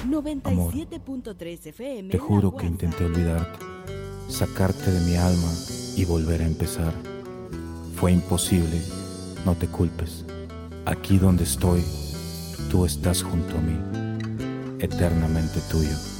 Amor, 97.3 FM. te juro que intenté olvidarte, sacarte de mi alma y volver a empezar. Fue imposible, no te culpes. Aquí donde estoy, tú estás junto a mí, eternamente tuyo.